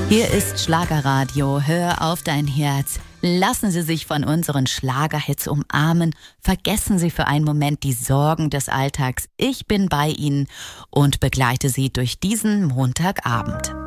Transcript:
Hier ist Schlagerradio. Hör auf dein Herz. Lassen Sie sich von unseren Schlagerhits umarmen. Vergessen Sie für einen Moment die Sorgen des Alltags. Ich bin bei Ihnen und begleite Sie durch diesen Montagabend.